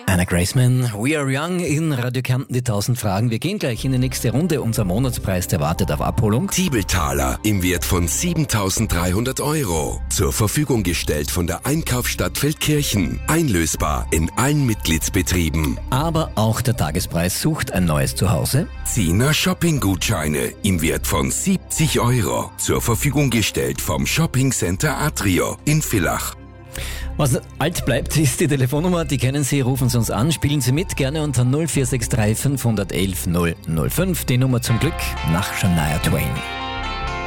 Anna Graceman, We Are Young in Radio Kärnten, die 1000 Fragen. Wir gehen gleich in die nächste Runde. Unser Monatspreis, der wartet auf Abholung. Tiebeltaler im Wert von 7.300 €. Zur Verfügung gestellt von der Einkaufsstadt Feldkirchen. Einlösbar in allen Mitgliedsbetrieben. Aber auch der Tagespreis sucht ein neues Zuhause. 10er Shopping-Gutscheine im Wert von 70 €. Zur Verfügung gestellt vom Shopping Center Atrio in Villach. Was alt bleibt, ist die Telefonnummer, die kennen Sie, rufen Sie uns an, spielen Sie mit, gerne unter 0463 511 005, die Nummer zum Glück nach Shania Twain.